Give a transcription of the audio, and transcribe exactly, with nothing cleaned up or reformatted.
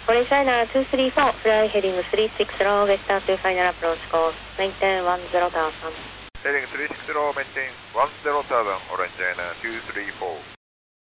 Orange Liner two three four, fly heading three six zero, get start to final approach course, maintain one zero thousand. Heading three six zero, maintain one zero thousand, Orange Liner two three four.